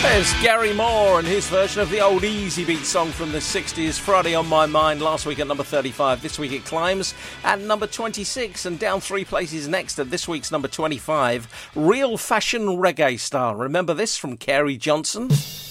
There's Gary Moore and his version of the old Easy Beat song from the 60s, Friday on My Mind, last week at number 35. This week it climbs at number 26 and down 3 places next at this week's number 25. Real Fashion Reggae Star. Remember this from Carey Johnson?